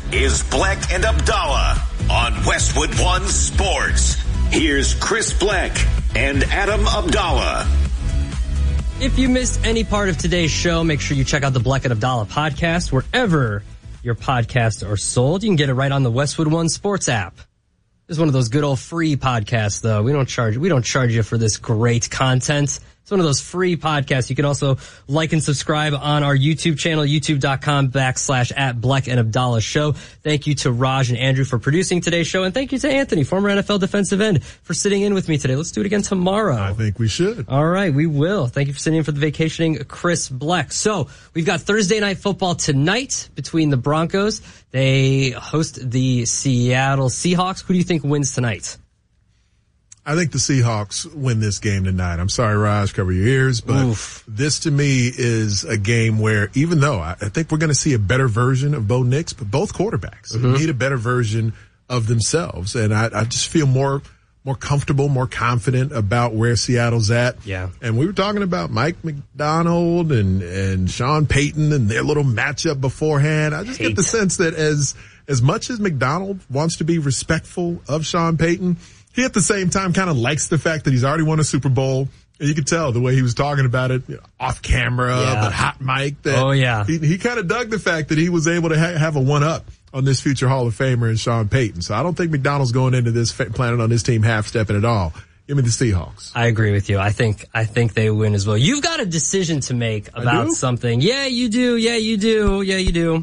is Bleck and Abdallah on Westwood One Sports. Here's Chris Bleck and Adam Abdallah. If you missed any part of today's show, make sure you check out the Bleck and Abdallah podcast wherever your podcasts are sold. You can get it right on the Westwood One Sports app. This is one of those good old free podcasts, though. We don't charge you for this great content. It's one of those free podcasts. You can also like and subscribe on our YouTube channel, youtube.com/@Bleck and Abdallah Show. Thank you to Raj and Andrew for producing today's show. And thank you to Anthony, former NFL defensive end, for sitting in with me today. Let's do it again tomorrow. I think we should. All right, we will. Thank you for sitting in for the vacationing Chris Bleck. So we've got Thursday night football tonight between the Broncos. They host the Seattle Seahawks. Who do you think wins tonight? I think the Seahawks win this game tonight. I'm sorry, Raj, cover your ears, but This to me is a game where, even though I think we're going to see a better version of Bo Nix, but both quarterbacks need a better version of themselves. And I just feel more comfortable, more confident about where Seattle's at. Yeah. And we were talking about Mike McDonald and Sean Payton and their little matchup beforehand. I just get the sense that as much as McDonald wants to be respectful of Sean Payton, he at the same time kind of likes the fact that he's already won a Super Bowl. And you could tell the way he was talking about it, off camera, but hot mic. That he kind of dug the fact that he was able to have a one-up on this future Hall of Famer in Sean Payton. So I don't think McDonald's going into this planning on this team half-stepping at all. Give me the Seahawks. I agree with you. I think they win as well. You've got a decision to make about something. Yeah, you do. Yeah, you do. Yeah, you do.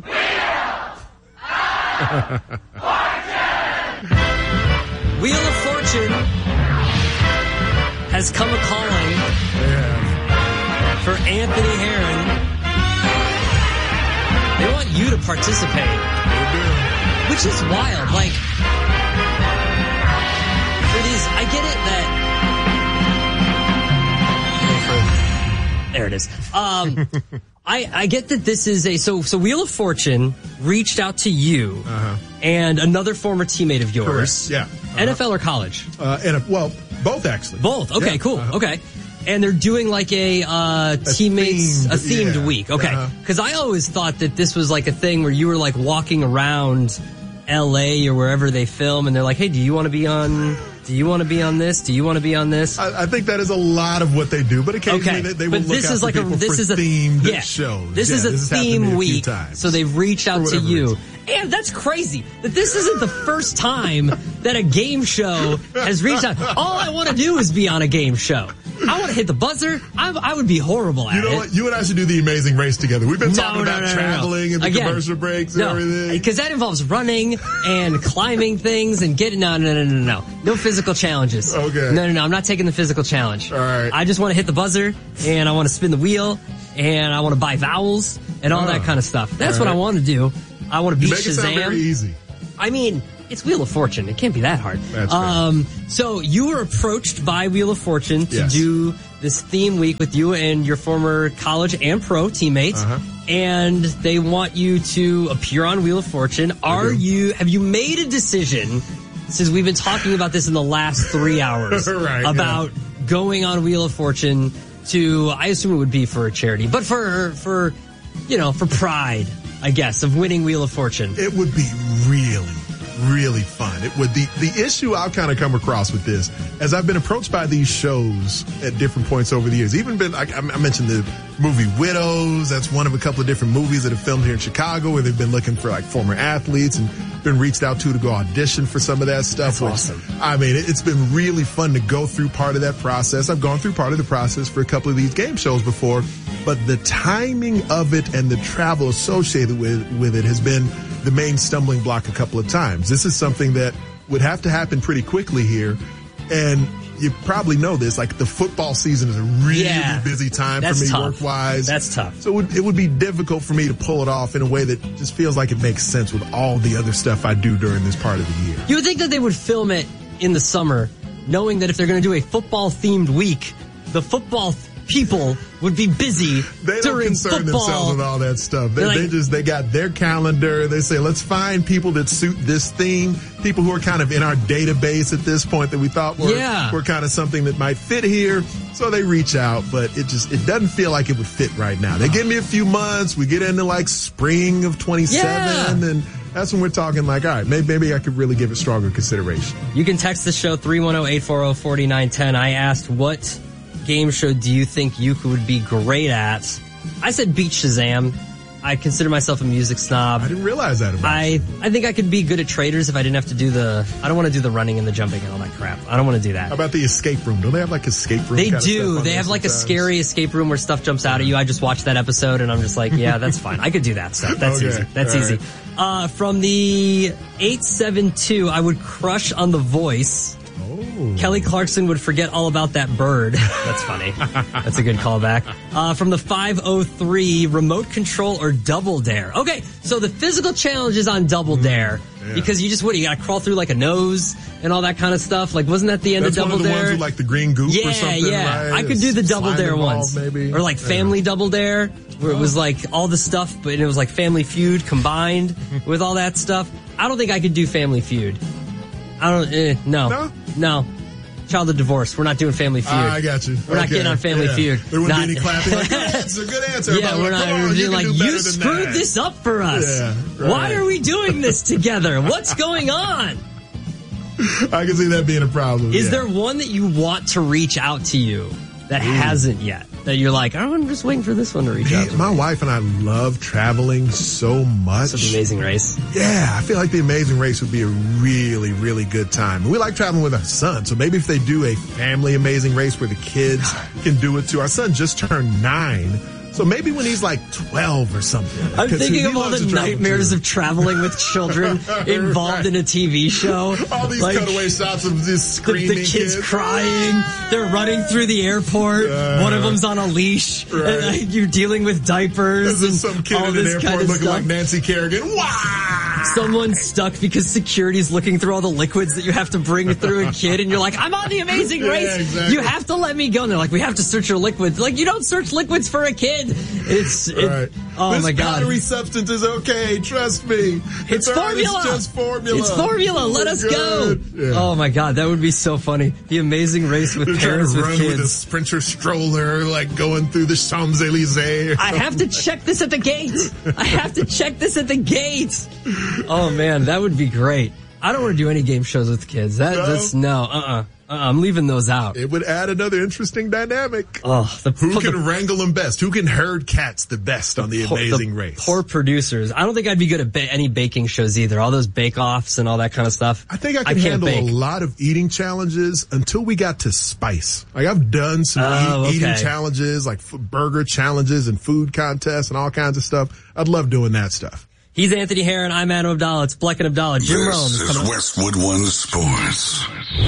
Wheel of Fortune has come a-calling for Anthony Herron. They want you to participate, which is wild. Like, for these, I get it that... There it is. I get that this is so Wheel of Fortune reached out to you and another former teammate of yours. Correct. Yeah. NFL or college? Both actually. Both. Okay, yeah. Cool. Okay. And they're doing like a themed week. Okay. Because I always thought that this was like a thing where you were like walking around LA or wherever they film and they're like, hey, do you want to be on this? Do you want to be on this? I think that is a lot of what they do, but occasionally they will look out for people for themed shows. This is a theme week, so they've reached out to you. And that's crazy that this isn't the first time that a game show has reached out. All I want to do is be on a game show. I want to hit the buzzer. I would be horrible at it. You know what? You and I should do the Amazing Race together. We've been talking about traveling and the commercial breaks and everything. Because that involves running and climbing things and getting... No physical challenges. Okay. No. I'm not taking the physical challenge. All right. I just want to hit the buzzer and I want to spin the wheel and I want to buy vowels and all that kind of stuff. That's what I want to do. I want to beat Shazam. It sound very easy. I mean, it's Wheel of Fortune. It can't be that hard. That's right. So you were approached by Wheel of Fortune to do this theme week with you and your former college and pro teammates. And they want you to appear on Wheel of Fortune. Have you made a decision, since we've been talking about this in the last 3 hours, about going on Wheel of Fortune to, I assume it would be for a charity, but for pride, I guess, of winning Wheel of Fortune. It would be really, really fun. It would. The issue I've kind of come across with this, as I've been approached by these shows at different points over the years, I mentioned the movie Widows. That's one of a couple of different movies that have filmed here in Chicago where they've been looking for like former athletes and been reached out to go audition for some of that stuff. That's awesome. I mean, it's been really fun to go through part of that process. I've gone through part of the process for a couple of these game shows before, but the timing of it and the travel associated with it has been the main stumbling block a couple of times. This is something that would have to happen pretty quickly here. And you probably know this, like the football season is a really busy time for me work-wise. That's tough. So it would be difficult for me to pull it off in a way that just feels like it makes sense with all the other stuff I do during this part of the year. You would think that they would film it in the summer, knowing that if they're going to do a football-themed week, the football people would be busy they during don't concern football. Themselves with all that stuff. They got their calendar. They say, let's find people that suit this theme, people who are kind of in our database at this point that we thought were kind of something that might fit here. So they reach out, but it doesn't feel like it would fit right now. They give me a few months. We get into like spring of 27 and that's when we're talking like, all right, maybe I could really give it stronger consideration. You can text the show 310-840-4910. I asked, what game show do you think you would be great at? I said Beat Shazam. I consider myself a music snob. I didn't realize that about you. I think I could be good at Traders if I didn't have to do I don't want to do the running and the jumping and all that crap. I don't want to do that. How about the escape room? Don't they have like escape room? They do. They have like a scary escape room where stuff jumps out at you. I just watched that episode and I'm just like, yeah, that's fine. I could do that stuff. That's okay. easy. That's easy. Right. From the 872, I would crush on The Voice. Kelly Clarkson would forget all about that bird. That's funny. That's a good callback. From the 503, remote control or Double Dare. Okay, so the physical challenge is on Double Dare. Yeah. Because you gotta crawl through like a nose and all that kind of stuff. Like, wasn't that the end of Double Dare? That's one of the ones with like the green goop or something, yeah. right? I could do the Double Dare ones. Maybe. Or like Family Double Dare, where it was like all the stuff, but it was like Family Feud combined with all that stuff. I don't think I could do Family Feud. No. Child of Divorce. We're not doing Family Feud. I got you. We're not getting on Family Feud. There wouldn't be any clapping. Like, good answer. Yeah, we're not. We're being like, you screwed this up for us. Yeah, right. Why are we doing this together? What's going on? I can see that being a problem. Is there one that you want to reach out to you that hasn't yet? That you're like, I'm just waiting for this one to reach out to my wife and I love traveling so much. So The Amazing Race? Yeah, I feel like The Amazing Race would be a really, really good time. We like traveling with our son, so maybe if they do a family Amazing Race where the kids can do it too. Our son just turned 9. So maybe when he's like 12 or something. I'm thinking of all the nightmares of traveling with children involved in a TV show. All these cutaway shots of this screaming the kids crying. They're running through the airport. One of them's on a leash. Right. And you're dealing with diapers. There's some kid in an airport looking like Nancy Kerrigan. Wow! Someone's stuck because security's looking through all the liquids that you have to bring through a kid. And you're like, I'm on The Amazing Race. Exactly. You have to let me go. And they're like, we have to search your liquids. Like, you don't search liquids for a kid. Right. Oh my God. This powdery substance is okay. Trust me. It's formula. It's just formula. It's formula. Let us go. Yeah. Oh my God. That would be so funny. The Amazing Race with parents with kids. With a Sprinter stroller, like going through the Champs-Elysees. I have to check this at the gate. Oh man, that would be great. I don't want to do any game shows with kids. I'm leaving those out. It would add another interesting dynamic. Who can wrangle them best? Who can herd cats the best on The Amazing Race? Poor producers. I don't think I'd be good at any baking shows either. All those bake-offs and all that kind of stuff. I think I can handle a lot of eating challenges until we got to spice. Like I've done some eating challenges, like burger challenges and food contests and all kinds of stuff. I'd love doing that stuff. He's Anthony Herron. I'm Adam Abdallah. It's Bleck and Abdallah. Jim Rome is coming up. Westwood One Sports.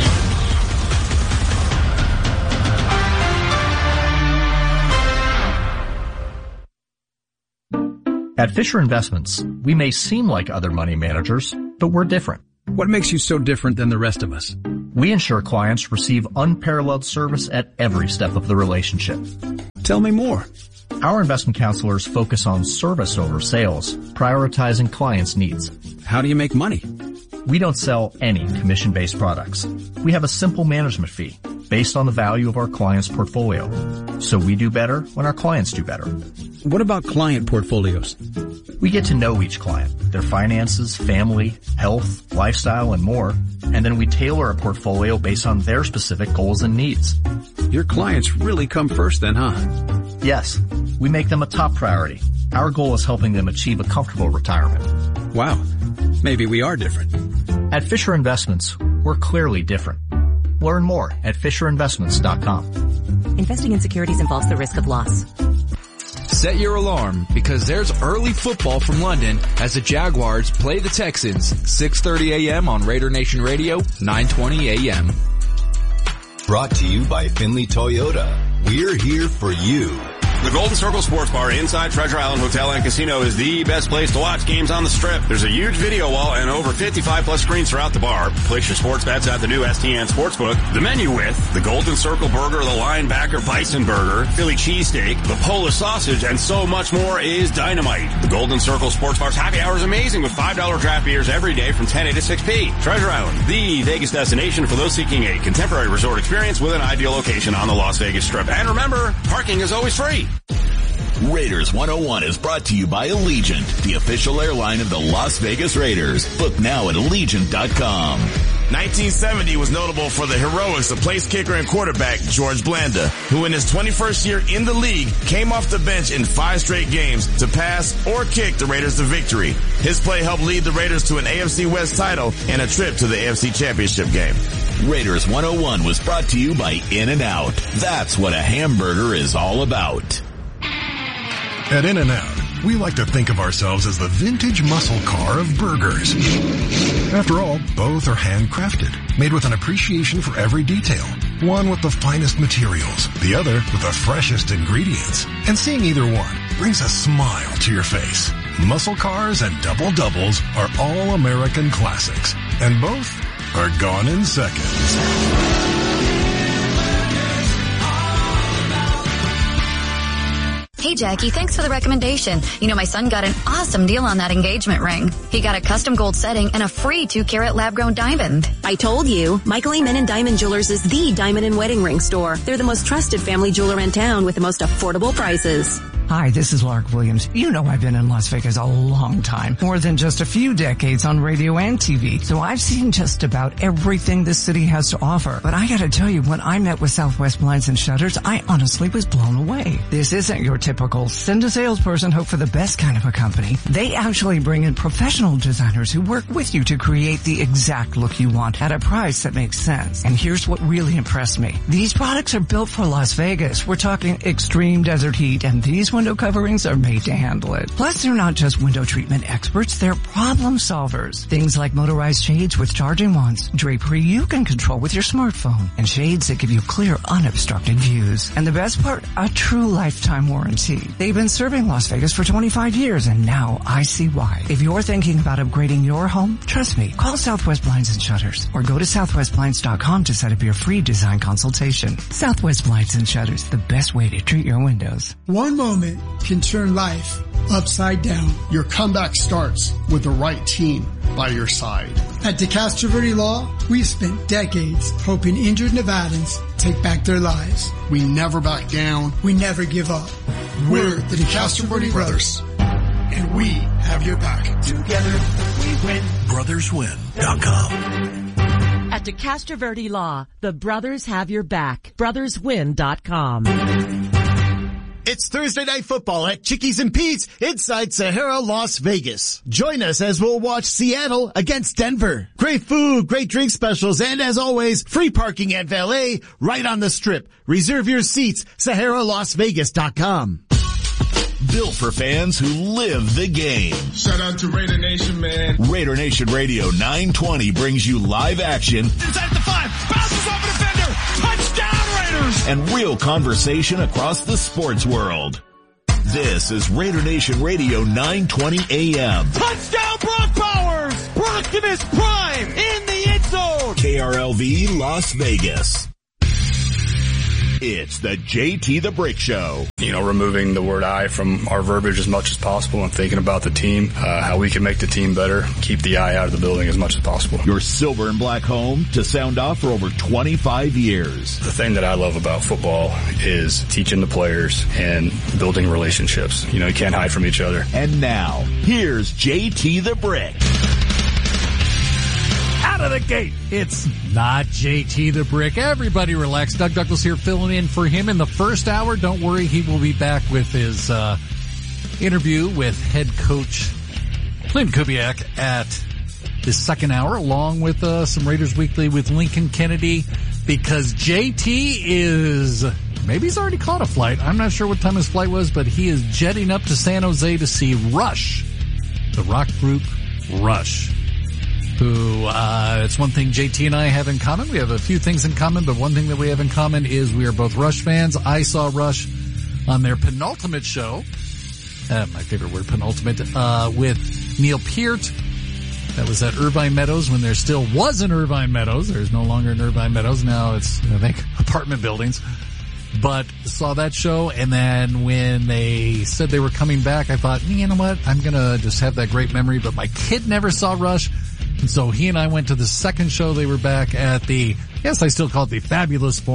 At Fisher Investments, we may seem like other money managers, but we're different. What makes you so different than the rest of us? We ensure clients receive unparalleled service at every step of the relationship. Tell me more. Our investment counselors focus on service over sales, prioritizing clients' needs. How do you make money? We don't sell any commission-based products. We have a simple management fee based on the value of our client's portfolio. So we do better when our clients do better. What about client portfolios? We get to know each client, their finances, family, health, lifestyle, and more, and then we tailor a portfolio based on their specific goals and needs. Your clients really come first then, huh? Yes, we make them a top priority. Our goal is helping them achieve a comfortable retirement. Wow, maybe we are different. At Fisher Investments, we're clearly different. Learn more at FisherInvestments.com. Investing in securities involves the risk of loss. Set your alarm because there's early football from London as the Jaguars play the Texans, 6:30 a.m. on Raider Nation Radio, 9:20 a.m. Brought to you by Finley Toyota. We're here for you. The Golden Circle Sports Bar inside Treasure Island Hotel and Casino is the best place to watch games on the Strip. There's a huge video wall and over 55 plus screens throughout the bar. Place your sports bets at the new STN Sportsbook. The menu with the Golden Circle Burger, the Linebacker Bison Burger, Philly Cheesesteak, the Polish Sausage, and so much more is dynamite. The Golden Circle Sports Bar's happy hour is amazing with $5 draft beers every day from 10 a to 6 p. Treasure Island, the Vegas destination for those seeking a contemporary resort experience with an ideal location on the Las Vegas Strip. And remember, parking is always free. Raiders 101 is brought to you by Allegiant, the official airline of the Las Vegas Raiders. Book now at Allegiant.com. 1970 was notable for the heroics of place kicker and quarterback George Blanda, who in his 21st year in the league came off the bench in 5 straight games to pass or kick the Raiders to victory. His play helped lead the Raiders to an AFC West title and a trip to the AFC Championship game. Raiders 101 was brought to you by In-N-Out. That's what a hamburger is all about. At In-N-Out, we like to think of ourselves as the vintage muscle car of burgers. After all, both are handcrafted, made with an appreciation for every detail. One with the finest materials, the other with the freshest ingredients. And seeing either one brings a smile to your face. Muscle cars and double doubles are all American classics, and both are gone in seconds. Hey, Jackie, thanks for the recommendation. You know, my son got an awesome deal on that engagement ring. He got a custom gold setting and a free 2-carat lab-grown diamond. I told you, Michael Amen & Diamond Jewelers is the diamond and wedding ring store. They're the most trusted family jeweler in town with the most affordable prices. Hi, this is Lark Williams. You know I've been in Las Vegas a long time, more than just a few decades on radio and TV, so I've seen just about everything this city has to offer. But I gotta tell you, when I met with Southwest Blinds and Shutters, I honestly was blown away. This isn't your typical send a salesperson, hope for the best kind of a company. They actually bring in professional designers who work with you to create the exact look you want at a price that makes sense. And here's what really impressed me. These products are built for Las Vegas. We're talking extreme desert heat, and these window coverings are made to handle it. Plus, they're not just window treatment experts, they're problem solvers. Things like motorized shades with charging wands, drapery you can control with your smartphone, and shades that give you clear, unobstructed views. And the best part, a true lifetime warranty. They've been serving Las Vegas for 25 years, and now I see why. If you're thinking about upgrading your home, trust me, call Southwest Blinds and Shutters, or go to southwestblinds.com to set up your free design consultation. Southwest Blinds and Shutters, the best way to treat your windows. One moment can turn life upside down. Your comeback starts with the right team by your side. At DeCastro Verde Law, we've spent decades helping injured Nevadans take back their lives. We never back down. We never give up. We're the DeCastro Verde Brothers, and we have your back. Together we win. BrothersWin.com. At DeCastro Verde Law, the brothers have your back. BrothersWin.com. It's Thursday Night Football at Chickies and Pete's inside Sahara, Las Vegas. Join us as we'll watch Seattle against Denver. Great food, great drink specials, and as always, free parking at valet right on the strip. Reserve your seats, SaharaLasVegas.com. Built for fans who live the game. Shout out to Raider Nation, man. Raider Nation Radio 920 brings you live action. Inside the 5, bounces off a defender, touchdown Raiders! And real conversation across the sports world. This is Raider Nation Radio 920 AM. Touchdown Brock Bowers! Brock in his prime, in the end zone! KRLV Las Vegas. It's the JT the Brick Show. You know, removing the word I from our verbiage as much as possible and thinking about the team, how we can make the team better, keep the I out of the building as much as possible. Your silver and black home to sound off for over 25 years. The thing that I love about football is teaching the players and building relationships. You know, you can't hide from each other. And now, here's JT the Brick. Out of the gate, it's not JT the Brick. Everybody relax. Doug Douglas here filling in for him in the first hour. Don't worry, he will be back with his interview with head coach Clint Kubiak at the second hour, along with some Raiders Weekly with Lincoln Kennedy, because JT is, maybe he's already caught a flight. I'm not sure what time his flight was, but he is jetting up to San Jose to see Rush, the rock group Rush. Who, it's one thing JT and I have in common. We have a few things in common, but one thing that we have in common is we are both Rush fans. I saw Rush on their penultimate show, my favorite word, penultimate, with Neil Peart. That was at Irvine Meadows when there still was an Irvine Meadows. There's no longer an Irvine Meadows. Now it's, I think, apartment buildings. But saw that show, and then when they said they were coming back, I thought, you know what, I'm gonna just have that great memory, but my kid never saw Rush. And so he and I went to the second show. They were back at the, yes, I still call it the Fabulous Forum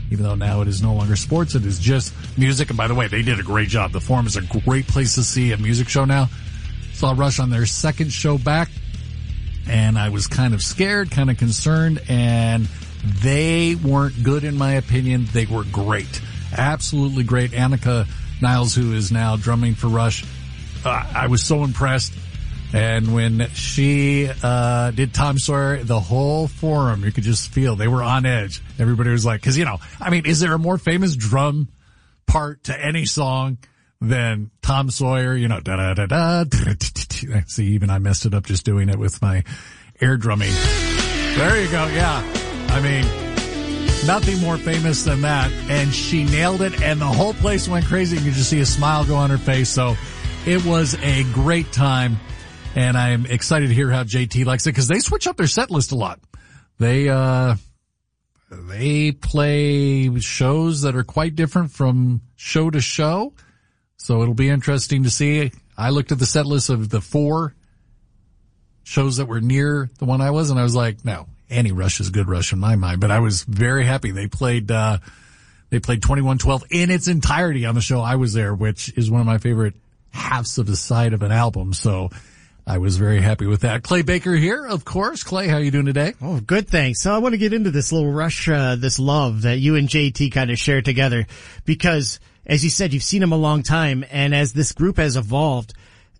even though now it is no longer sports. It is just music. And by the way, they did a great job. The Forum is a great place to see a music show now. Saw Rush on their second show back, and I was kind of scared, kind of concerned, and they weren't good in my opinion. They were great. Absolutely great. Annika Niles, who is now drumming for Rush, I was so impressed. And when she did Tom Sawyer, the whole Forum, you could just feel they were on edge. Everybody was like, because, is there a more famous drum part to any song than Tom Sawyer? Da-da-da-da. See, even I messed it up just doing it with my air drumming. There you go, yeah. Nothing more famous than that. And she nailed it, and the whole place went crazy. You could just see a smile go on her face. So it was a great time, and I'm excited to hear how JT likes it, because they switch up their set list a lot. They play shows that are quite different from show to show. So it'll be interesting to see. I looked at the set list of the 4 shows that were near the one I was, and I was like, no, any Rush is good Rush in my mind. But I was very happy. They played 2112 in its entirety on the show I was there, which is one of my favorite halves of the side of an album. So I was very happy with that. Clay Baker here, of course. Clay, how are you doing today? Oh, good, thanks. So I want to get into this little Rush, this love that you and JT kind of share together, because as you said, you've seen him a long time, and as this group has evolved,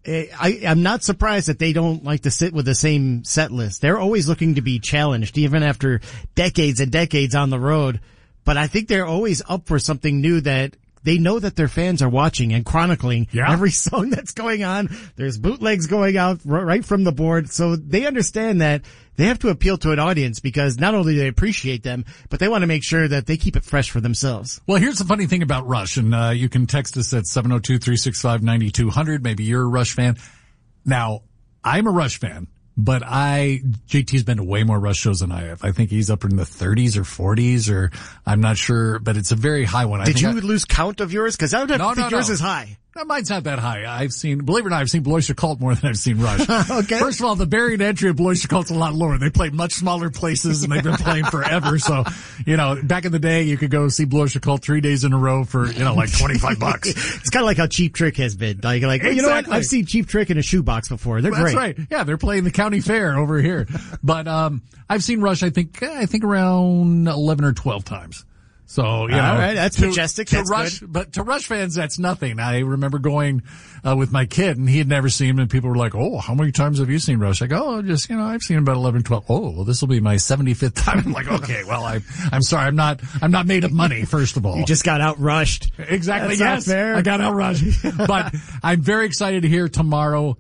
I'm not surprised that they don't like to sit with the same set list. They're always looking to be challenged, even after decades and decades on the road. But I think they're always up for something new, that they know that their fans are watching and chronicling every song that's going on. There's bootlegs going out right from the board. So they understand that they have to appeal to an audience, because not only do they appreciate them, but they want to make sure that they keep it fresh for themselves. Well, here's the funny thing about Rush, and you can text us at 702-365-9200. Maybe you're a Rush fan. Now, I'm a Rush fan, but JT's been to way more Rush shows than I have. I think he's up in the 30s or 40s, or I'm not sure, but it's a very high one. Did you lose count of yours? Because I would have to think yours is high. No, mine's not that high. Believe it or not, I've seen Blois Cult more than I've seen Rush. Okay. First of all, the barrier entry of Blois Cult's a lot lower. They play much smaller places, and they've been playing forever. So, back in the day, you could go see Blois Cult 3 days in a row for, like $25. It's kind of like how Cheap Trick has been. Like, exactly. You know what? I've seen Cheap Trick in a shoebox before. They're great. That's right. Yeah, they're playing the county fair over here. But, I've seen Rush, I think around 11 or 12 times. So, all right, that's majestic. That's Rush, good. But to Rush fans, that's nothing. I remember going with my kid, and he had never seen him, and people were like, "Oh, how many times have you seen Rush?" I go, "Oh, just I've seen him about 11, 12. Oh, well, this will be my 75th time." I'm like, "Okay, well, I'm sorry, I'm not made of money. First of all, you just got outrushed." Exactly. That's not fair. I got outrushed. But I'm very excited to hear tomorrow.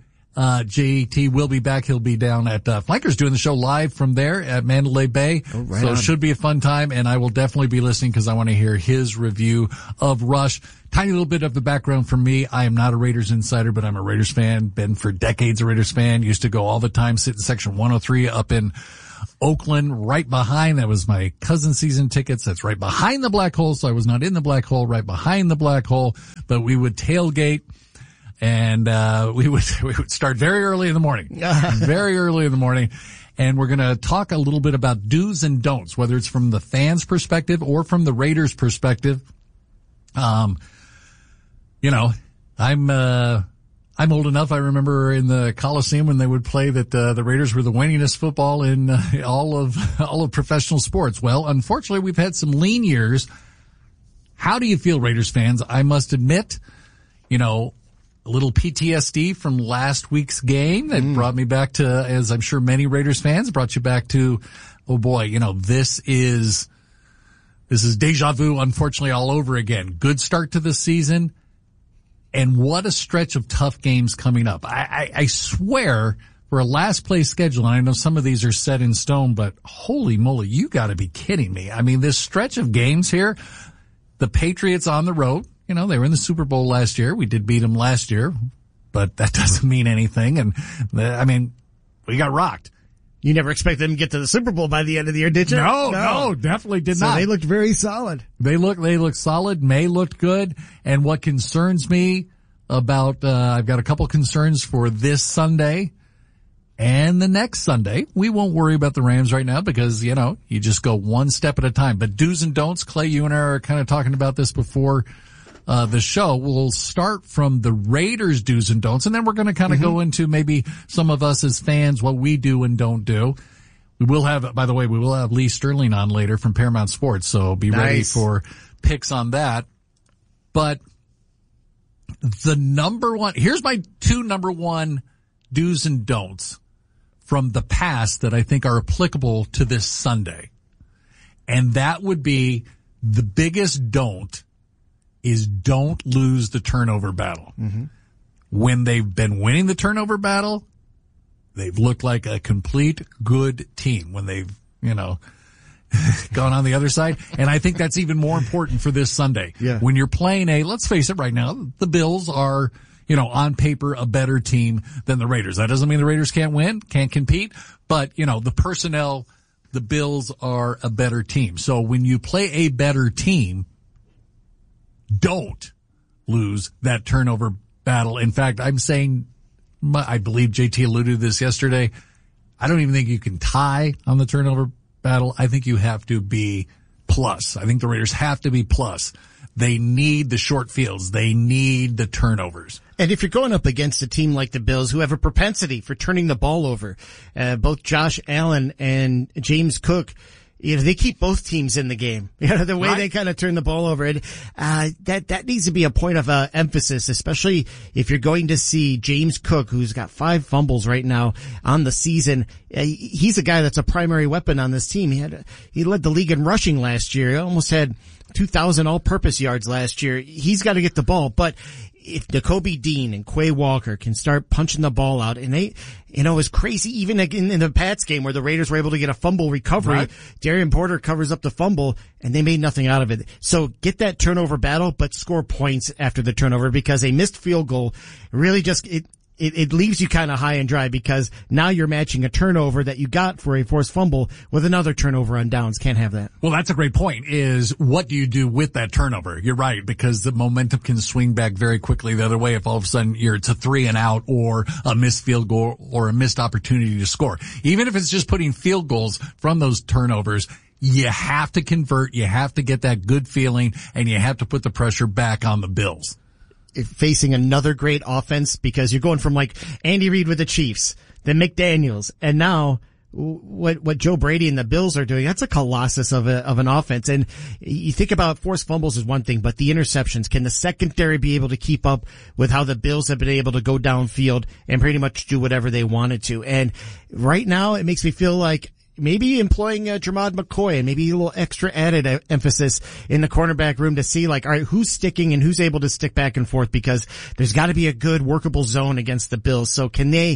JT will be back. He'll be down at Flankers doing the show live from there at Mandalay Bay. Oh, right so on. It should be a fun time, and I will definitely be listening because I want to hear his review of Rush. Tiny little bit of the background from me. I am not a Raiders insider, but I'm a Raiders fan. Been for decades a Raiders fan. Used to go all the time, sit in section 103 up in Oakland, right behind. That was my cousin's season tickets. That's right behind the black hole. So I was not in the black hole, right behind the black hole, but we would tailgate. And, we would start very early in the morning. Very early in the morning. And we're going to talk a little bit about do's and don'ts, whether it's from the fans' perspective or from the Raiders' perspective. I'm old enough. I remember in the Coliseum when they would play that, the Raiders were the winningest football in, all of professional sports. Well, unfortunately, we've had some lean years. How do you feel, Raiders fans? I must admit, a little PTSD from last week's game that brought me back to, as I'm sure many Raiders fans, brought you back to, oh boy, this is deja vu, unfortunately, all over again. Good start to the season, and what a stretch of tough games coming up. I swear, for a last place schedule, and I know some of these are set in stone, but holy moly, you gotta be kidding me. I mean, this stretch of games here, the Patriots on the road, they were in the Super Bowl last year. We did beat them last year, but that doesn't mean anything. And we got rocked. You never expected them to get to the Super Bowl by the end of the year, did you? No, definitely did not. So they looked very solid. They looked solid. May looked good. And what concerns me about, I've got a couple concerns for this Sunday. And the next Sunday, we won't worry about the Rams right now because, you just go one step at a time. But do's and don'ts, Clay, you and I are kind of talking about this before the show. We'll start from the Raiders' do's and don'ts, and then we're going to kind of go into maybe some of us as fans, what we do and don't do. We will have, by the way, Lee Sterling on later from Paramount Sports, so be ready for picks on that. But the here's my two number one do's and don'ts from the past that I think are applicable to this Sunday. And that would be the biggest don't is don't lose the turnover battle. When they've been winning the turnover battle, they've looked like a complete good team. When they've, gone on the other side. And I think that's even more important for this Sunday. Yeah. When you're playing let's face it right now, the Bills are, on paper, a better team than the Raiders. That doesn't mean the Raiders can't win, can't compete, but, the personnel, the Bills are a better team. So when you play a better team, don't lose that turnover battle. In fact, I'm saying, I believe JT alluded to this yesterday, I don't even think you can tie on the turnover battle. I think you have to be plus. I think the Raiders have to be plus. They need the short fields. They need the turnovers. And if you're going up against a team like the Bills, who have a propensity for turning the ball over, both Josh Allen and James Cook, they keep both teams in the game. The way they kind of turn the ball over. And, that needs to be a point of, emphasis, especially if you're going to see James Cook, who's got 5 fumbles right now on the season. He's a guy that's a primary weapon on this team. He led the league in rushing last year. He almost had 2,000 all-purpose yards last year. He's got to get the ball, but if Nakobe Dean and Quay Walker can start punching the ball out, and they, it was crazy even in the Pats game where the Raiders were able to get a fumble recovery. Darian Porter covers up the fumble and they made nothing out of it. So get that turnover battle, but score points after the turnover, because a missed field goal really just, it leaves you kind of high and dry, because now you're matching a turnover that you got for a forced fumble with another turnover on downs. Can't have that. Well, that's a great point, is what do you do with that turnover? You're right, because the momentum can swing back very quickly the other way if all of a sudden it's a 3 and out or a missed field goal or a missed opportunity to score. Even if it's just putting field goals from those turnovers, you have to convert, you have to get that good feeling, and you have to put the pressure back on the Bills. Facing another great offense, because you're going from like Andy Reid with the Chiefs, then McDaniels, and now what Joe Brady and the Bills are doing. That's a colossus of an offense. And you think about forced fumbles is one thing, but the interceptions, can the secondary be able to keep up with how the Bills have been able to go downfield and pretty much do whatever they wanted to? And right now it makes me feel like maybe employing Jermod McCoy and maybe a little extra added emphasis in the cornerback room to see, like, all right, who's sticking and who's able to stick back and forth, because there's got to be a good workable zone against the Bills. So can the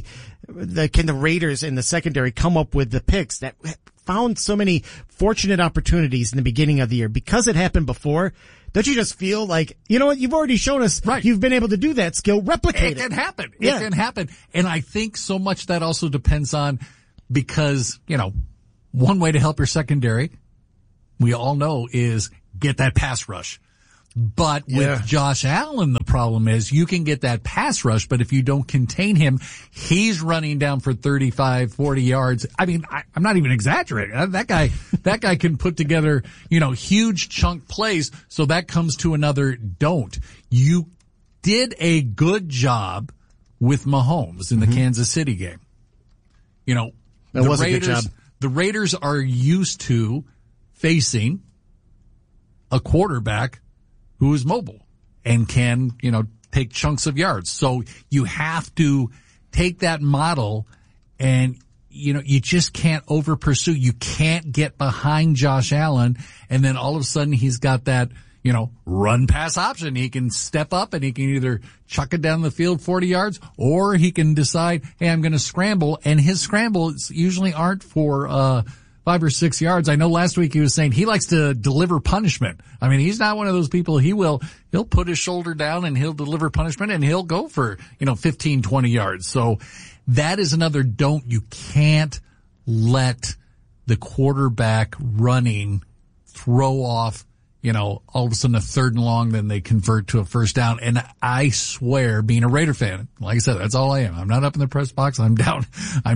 Raiders in the secondary come up with the picks that found so many fortunate opportunities in the beginning of the year? Because it happened before, don't you just feel like, you know what, you've already shown us you've been able to do that skill, replicate it. It can happen. Yeah. It can happen. And I think so much that also depends on, because, one way to help your secondary, we all know, is get that pass rush. But with Josh Allen, the problem is you can get that pass rush, but if you don't contain him, he's running down for 35, 40 yards. I mean, I'm not even exaggerating. That guy can put together, huge chunk plays. So that comes to another don't. You did a good job with Mahomes in the Kansas City game. That was a good job. The Raiders are used to facing a quarterback who is mobile and can, take chunks of yards. So you have to take that model and, you just can't over pursue. You can't get behind Josh Allen and then all of a sudden he's got that, run pass option. He can step up and he can either chuck it down the field 40 yards or he can decide, hey, I'm going to scramble. And his scrambles usually aren't for 5 or 6 yards. I know last week he was saying he likes to deliver punishment. I mean, he's not one of those people. He'll put his shoulder down and he'll deliver punishment and he'll go for, 15, 20 yards. So that is another don't. You can't let the quarterback running throw off all of a sudden a 3rd and long, then they convert to a first down. And I swear, being a Raider fan, like I said, that's all I am. I'm not up in the press box. I'm down,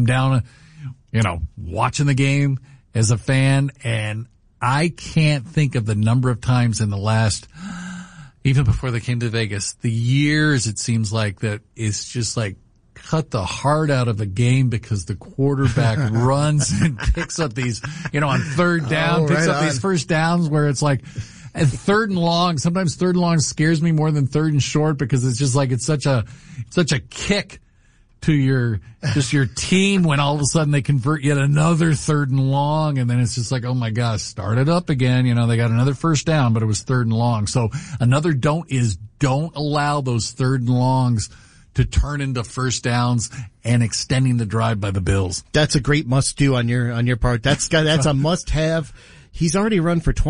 watching the game as a fan. And I can't think of the number of times in the last, even before they came to Vegas, the years it seems like that it's just like cut the heart out of a game because the quarterback runs and picks up these, on 3rd down, these first downs where it's like, and 3rd and long, sometimes 3rd and long scares me more than 3rd and short because it's just like, it's such a kick to your team when all of a sudden they convert yet another 3rd and long. And then it's just like, oh my gosh, start it up again. They got another first down, but it was 3rd and long. So another don't allow those 3rd and longs to turn into first downs and extending the drive by the Bills. That's a great must do on your part. That's a must have. He's already run for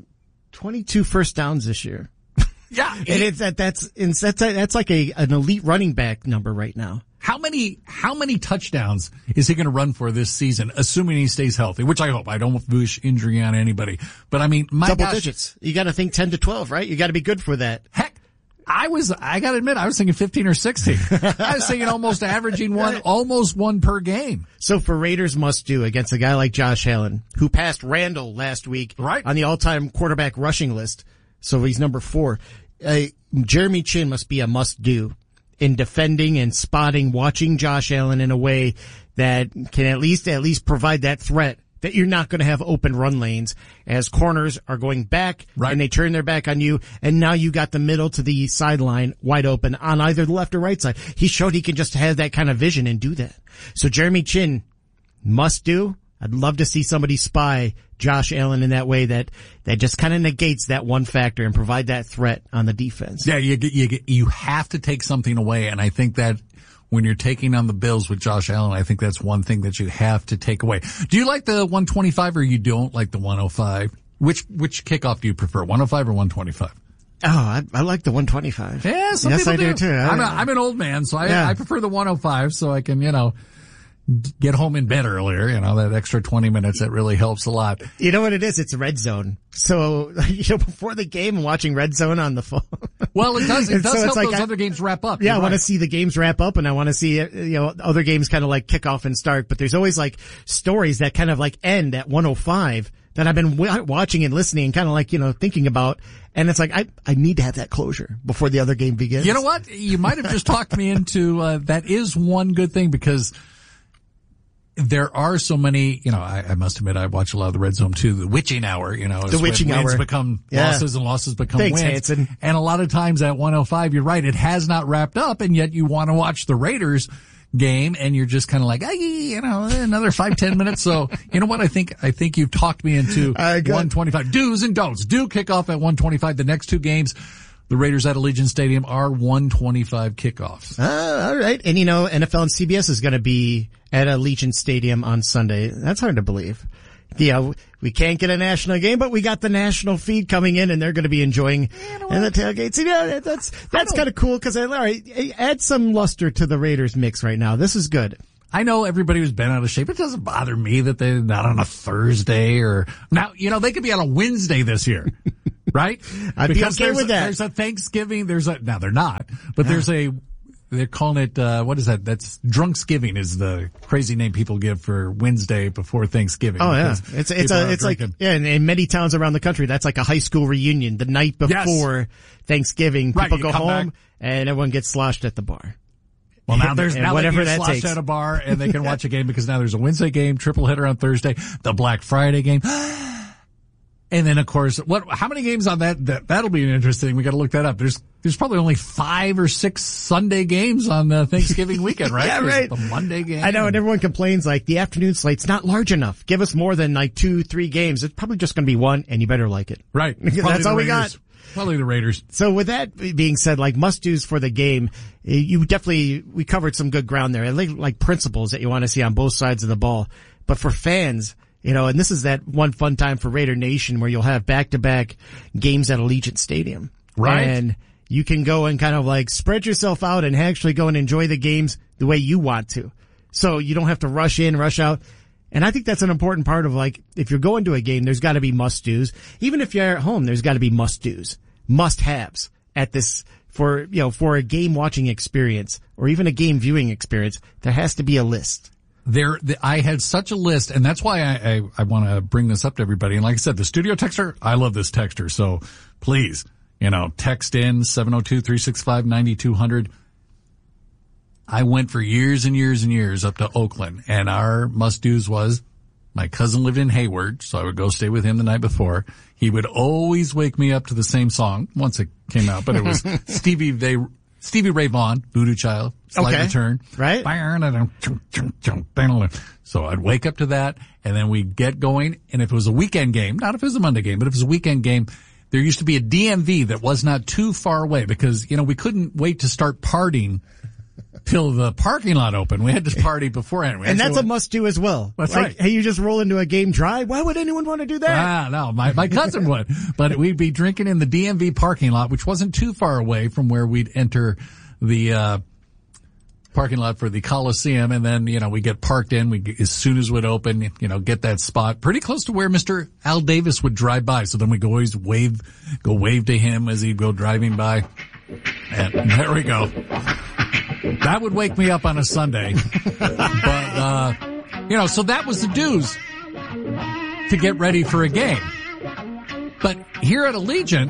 22 first downs this year. Yeah. And that's like an elite running back number right now. How many touchdowns is he going to run for this season, assuming he stays healthy, which I hope. I don't wish injury on anybody, but I mean, double digits. You got to think 10 to 12, right? You got to be good for that. Heck, I got to admit, I was thinking 15 or 16. I was thinking almost averaging almost one per game. So for Raiders must do against a guy like Josh Allen, who passed Randall last week on the all-time quarterback rushing list. So he's number 4. Jeremy Chinn must be a must do in defending and spotting, watching Josh Allen in a way that can at least provide that threat that you're not going to have open run lanes as corners are going back and they turn their back on you. And now you got the middle to the sideline wide open on either the left or right side. He showed he can just have that kind of vision and do that. So Jeremy Chinn must do. I'd love to see somebody spy Josh Allen in that way that just kind of negates that one factor and provide that threat on the defense. Yeah, you have to take something away. And I think that when you're taking on the Bills with Josh Allen, I think that's one thing that you have to take away. Do you like the 125 or you don't like the 105? Which kickoff do you prefer, 105 or 125? Oh, I like the 125. Yeah, some people do too. I'm an old man, so I prefer the 105 so I can, get home in bed earlier, that extra 20 minutes, that really helps a lot. You know what it is? It's Red Zone. So, before the game, watching Red Zone on the phone. Well, it does help those other games wrap up. Yeah, I want to see the games wrap up and I want to see, other games kind of like kick off and start, but there's always like stories that kind of like end at 105 that I've been watching and listening and kind of like, thinking about. And it's like, I need to have that closure before the other game begins. You know what? You might have just talked me into, that is one good thing because there are so many, I must admit I watch a lot of the Red Zone too, the witching hour, the witching hour. Wins become losses and losses become wins. Hanson. And a lot of times at 105, you're right, it has not wrapped up and yet you want to watch the Raiders game and you're just kind of like, another 5-10 minutes. So, you know what? I think you've talked me into 125. Do's and don'ts. Do kick off at 125. The next 2 games, the Raiders at Allegiant Stadium, are 125 kickoffs. All right. And NFL and CBS is going to be at Allegiant Stadium on Sunday. That's hard to believe. Yeah, we can't get a national game, but we got the national feed coming in and they're going to be enjoying the tailgates. That's kind of cool because, all right, add some luster to the Raiders mix right now. This is good. I know everybody was bent out of shape. It doesn't bother me that they're not on a Thursday or now, they could be on a Wednesday this year. Right? I'd be okay with that. There's a Thanksgiving, now they're not, but they're calling it, what is that? That's Drunksgiving is the crazy name people give for Wednesday before Thanksgiving. Oh yeah. It's like, in many towns around the country, that's like a high school reunion. The night before Thanksgiving, people go home and everyone gets sloshed at the bar. Well, now they get sloshed at a bar and they can watch a game because now there's a Wednesday game, triple header on Thursday, the Black Friday game. And then, of course, how many games on that'll be interesting. We got to look that up. There's probably only 5 or 6 Sunday games on Thanksgiving weekend, right? Yeah, right. The Monday game. I know, and everyone complains like the afternoon slate's not large enough. Give us more than like 2-3 games. It's probably just going to be 1 and you better like it. Right. That's all we got. Probably the Raiders. So with that being said, like must-dos for the game, we covered some good ground there. Like principles that you want to see on both sides of the ball. But for fans, and this is that one fun time for Raider Nation where you'll have back-to-back games at Allegiant Stadium. Right. And you can go and kind of like spread yourself out and actually go and enjoy the games the way you want to. So you don't have to rush in, rush out. And I think that's an important part of, like, if you're going to a game, there's gotta be must-dos. Even if you're at home, there's gotta be must-dos, must-haves at this, for a game watching experience, or even a game viewing experience. There has to be a list. I had such a list, and that's why I want to bring this up to everybody. And like I said, the studio texter, I love this texter. So please, text in 702-365-9200. I went for years and years and years up to Oakland, and our must-dos was, my cousin lived in Hayward, so I would go stay with him the night before. He would always wake me up to the same song once it came out, but it was Stevie Ray Vaughan, Voodoo Child, Slight Return. Right. So I'd wake up to that, and then we'd get going, and if it was a weekend game, not if it was a Monday game, but if it was a weekend game, there used to be a DMV that was not too far away because, we couldn't wait to start partying till the parking lot opened. We had to party beforehand. And that's a must-do as well. That's right. Hey, you just roll into a game dry? Why would anyone want to do that? No, my cousin would. But we'd be drinking in the DMV parking lot, which wasn't too far away from where we'd enter the parking lot for the Coliseum. And then, we get parked in. As soon as we'd open, get that spot pretty close to where Mr. Al Davis would drive by. So then we always wave to him as he'd go driving by. And there we go. That would wake me up on a Sunday. But, so that was the dues to get ready for a game. But here at Allegiant,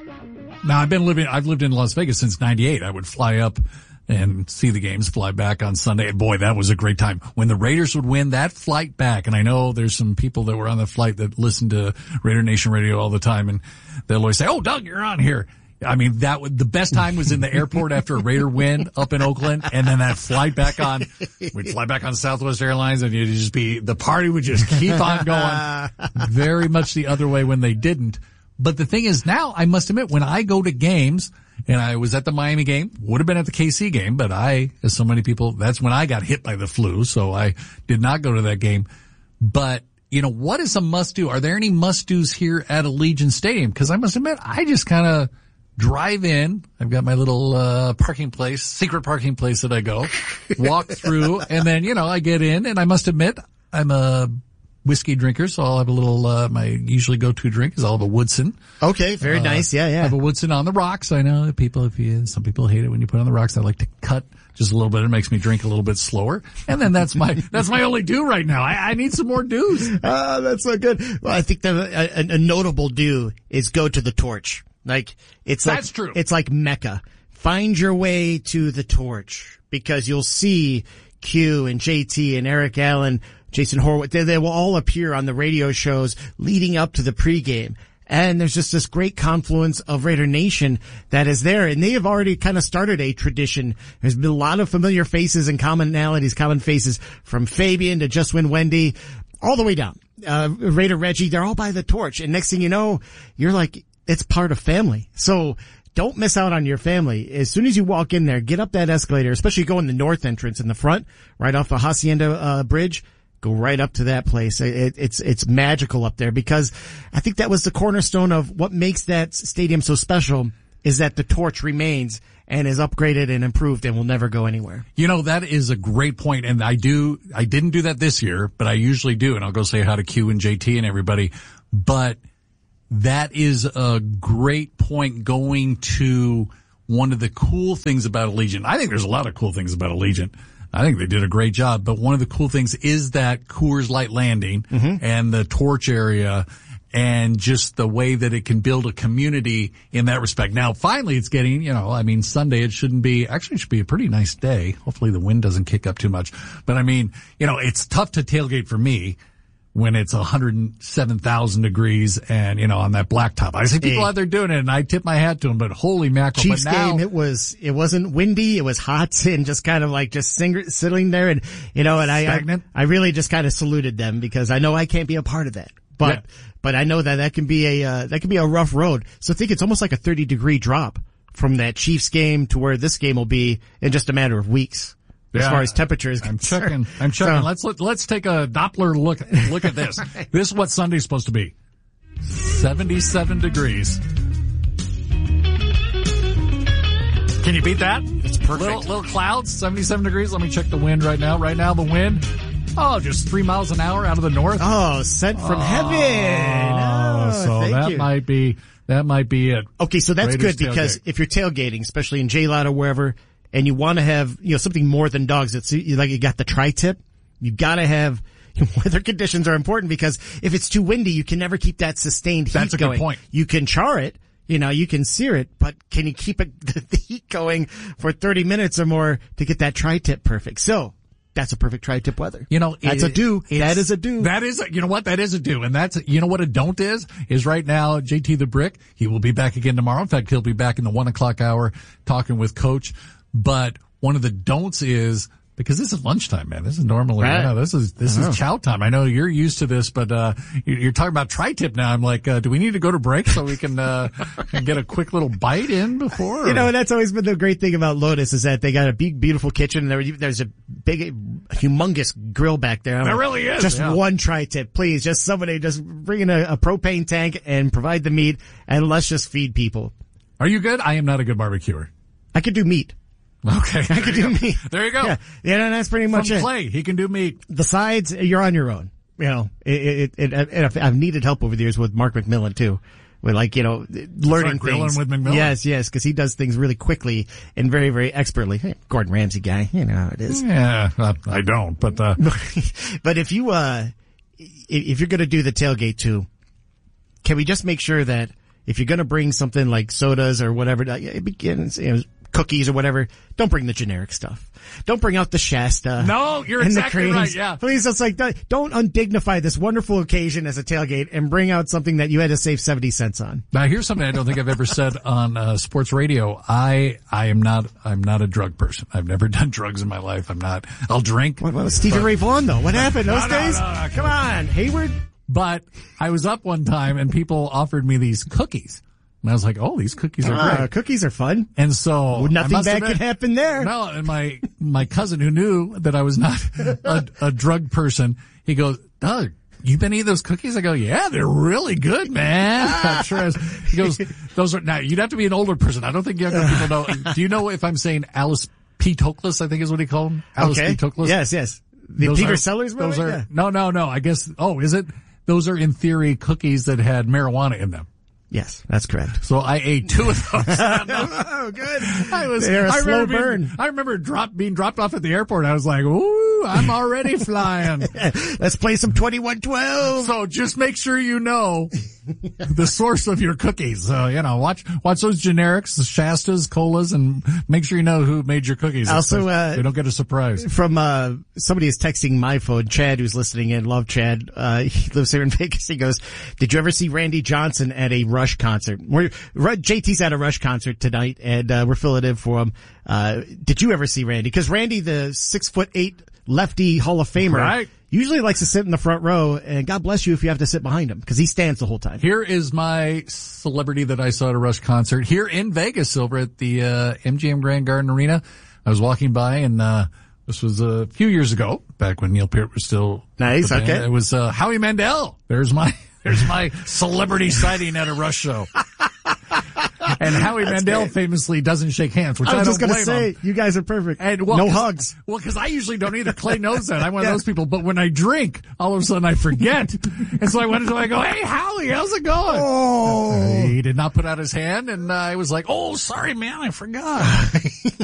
now I've lived in Las Vegas since 98. I would fly up and see the games, fly back on Sunday. And boy, that was a great time. When the Raiders would win, that flight back, and I know there's some people that were on the flight that listen to Raider Nation Radio all the time, and they'll always say, "Oh, Doug, you're on here." I mean, the best time was in the airport after a Raider win up in Oakland, and then that flight back on, we'd fly back on Southwest Airlines, and the party would just keep on going. Very much the other way when they didn't. But the thing is now, I must admit, when I go to games, and I was at the Miami game, would have been at the KC game, but as so many people, that's when I got hit by the flu, so I did not go to that game. But, what is a must-do? Are there any must-dos here at Allegiant Stadium? Because I must admit, I just kind of drive in. I've got my little secret parking place that I go, walk through, and then, I get in, and I must admit, I'm a whiskey drinker, so I'll have a little, my usually go-to drink is I'll have a Woodson. Okay, very nice, yeah. I have a Woodson on the rocks. I know some people hate it when you put it on the rocks. I like to cut just a little bit. It makes me drink a little bit slower. And then that's my only do right now. I need some more do's. That's so good. Well, I think that a notable do is go to the Torch. That's true. It's like Mecca. Find your way to the Torch because you'll see Q and JT and Eric Allen, Jason Horowitz. They will all appear on the radio shows leading up to the pregame. And there's just this great confluence of Raider Nation that is there. And they have already kind of started a tradition. There's been a lot of familiar faces and common faces from Fabian to Just Win Wendy all the way down. Raider Reggie, they're all by the Torch. And next thing you know, you're like, it's part of family. So don't miss out on your family. As soon as you walk in there, get up that escalator, especially go in the north entrance in the front, right off the Hacienda Bridge. Go right up to that place. It's magical up there because I think that was the cornerstone of what makes that stadium so special is that the Torch remains and is upgraded and improved and will never go anywhere. That is a great point. And I didn't do that this year, but I usually do. And I'll go say hi to Q and JT and everybody. But that is a great point going to one of the cool things about Allegiant. I think there's a lot of cool things about Allegiant. I think they did a great job, but one of the cool things is that Coors Light Landing and the Torch area and just the way that it can build a community in that respect. Now, finally, it's getting, Sunday, it should be a pretty nice day. Hopefully the wind doesn't kick up too much. But it's tough to tailgate for me when it's 107,000 degrees and, on that blacktop. I see people out there doing it and I tip my hat to them, but holy mackerel. Chiefs game, it wasn't windy, it was hot and just kind of like just sitting there and, I really just kind of saluted them because I know I can't be a part of that. But I know that can be a rough road. So I think it's almost like a 30-degree drop from that Chiefs game to where this game will be in just a matter of weeks. As far as temperature is concerned. I'm checking. So, let's take a Doppler look at this. This is what Sunday's supposed to be. 77 degrees. Can you beat that? It's perfect. Little clouds, 77 degrees. Let me check the wind right now. Right now the wind just 3 miles an hour out of the north. Oh, sent from heaven. So that might be it. Okay, so that's Raiders good because tailgate. if you're tailgating, especially in J-Lot or wherever, and you want to have, something more than dogs, it's like you got the tri-tip, you gotta have, weather conditions are important because if it's too windy, you can never keep that sustained heat going. That's a good point. You can char it, you can sear it, but can you keep the heat going for 30 minutes or more to get that tri-tip perfect? So, that's a perfect tri-tip weather. That's a do. That is a do. That is, that is a do. And that's, what a don't is right now, JT the Brick, he will be back again tomorrow. In fact, he'll be back in the 1 o'clock hour talking with Coach. But one of the don'ts is, because this is lunchtime, man. This is normally, this is chow time. I know you're used to this, but, you're talking about tri-tip now. I'm like, do we need to go to break so we can get a quick little bite in before? And that's always been the great thing about Lotus is that they got a big, beautiful kitchen and there's a big, humongous grill back there. There really is. Just one tri-tip, please. Just somebody just bring in a propane tank and provide the meat and let's just feed people. Are you good? I am not a good barbecuer. I could do meat. Okay. I could do meat. There you go. Yeah, that's pretty much it. Clay, he can do meat. The sides, you're on your own. I've needed help over the years with Mark McMillan too. With learning things. With McMillan. Yes, cause he does things really quickly and very, very expertly. Hey, Gordon Ramsay guy, how it is. Yeah, I don't, but but if you're gonna do the tailgate too, can we just make sure that if you're gonna bring something like sodas or whatever, it begins, cookies or whatever, don't bring the generic stuff. Don't bring out the Shasta. No, you're and exactly the creams. right, yeah. Please, it's like, don't undignify this wonderful occasion as a tailgate and bring out something that you had to save 70 cents on. Now here's something I don't think I've ever said on, sports radio. I'm not a drug person. I've never done drugs in my life. I'll drink. What was Stevie Ray Vaughan though? What happened those days? No, come on, Hayward. But I was up one time and people offered me these cookies. And I was like, oh, these cookies are great. Cookies are fun. And so nothing bad could happen there. No, and my cousin who knew that I was not a drug person, he goes, Doug, you been eating those cookies? I go, yeah, they're really good, man. I'm sure. He goes, those are, now you'd have to be an older person. I don't think younger people know. Do you know if I'm saying Alice P. Toklas, I think is what he called him? Alice P. Toklas? Yes. The Peter Sellers movie? No. I guess, is it? Those are in theory cookies that had marijuana in them. Yes, that's correct. So I ate 2 of those. Oh, good. They're a slow burn. I remember being dropped off at the airport. I was like, ooh, I'm already flying. Let's play some 2112. So just make sure you know the source of your cookies. So, watch those generics, the Shastas, Colas, and make sure you know who made your cookies. Also, they don't get a surprise. From, somebody is texting my phone, Chad, who's listening in. Love Chad. He lives here in Vegas. He goes, did you ever see Randy Johnson at a Rush concert? JT's at a Rush concert tonight, and we're filling in for him. Did you ever see Randy? Because Randy, the 6'8" lefty Hall of Famer, right, usually likes to sit in the front row, and God bless you if you have to sit behind him, because he stands the whole time. Here is my celebrity that I saw at a Rush concert here in Vegas over at the MGM Grand Garden Arena. I was walking by, and this was a few years ago, back when Neil Peart was still nice. Okay, it was Howie Mandel. There's my celebrity sighting at a Rush show. And Howie Mandel famously doesn't shake hands, which I was just going to say, you guys are perfect. And, no hugs. Well, because I usually don't either. Clay knows that. I'm one of those people. But when I drink, all of a sudden I forget. And so I went into it, I go, hey, Howie, how's it going? Oh. He did not put out his hand, and I was like, oh, sorry, man, I forgot.